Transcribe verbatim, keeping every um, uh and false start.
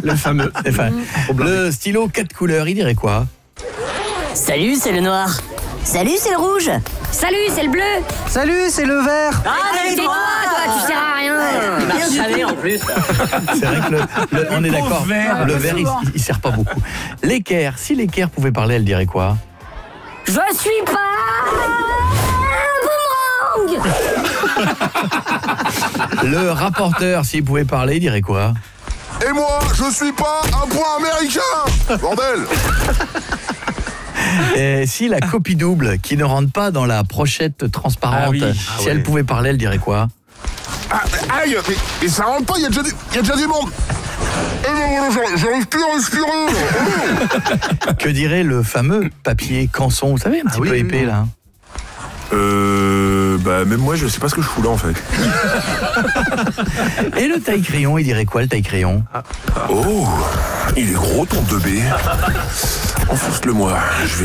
Le fameux. Enfin, le stylo quatre couleurs, il dirait quoi? Salut, c'est le noir. Salut, c'est le rouge. Salut, c'est le bleu. Salut, c'est le vert. Ah, c'est toi, toi, tu sers à rien. Il m'a chavé en plus. C'est vrai que le, le- on est d'accord. vert. Le vert, il, il sert pas beaucoup. L'équerre, si l'équerre pouvait parler, elle dirait quoi? Je suis pas un boomerang. Le rapporteur, s'il pouvait parler, il dirait quoi? Et moi, je suis pas un point américain. Bordel. Et si la copie double, qui ne rentre pas dans la brochette transparente, Ah oui. Ah si ouais. elle pouvait parler, elle dirait quoi? Ah, aïe, mais, mais ça rentre pas, il y a déjà du, il y a déjà du monde. Eh ben voilà, j'arrive- j'arrive plus à respirer. Que dirait le fameux papier canson, vous savez, un petit oui, peu oui, épais oui. là? Euh, bah même moi, je sais pas ce que je fous là en fait. Et le taille-crayon, il dirait quoi le taille-crayon? Oh, il est gros ton deux B. Enfonce-le moi. Je vais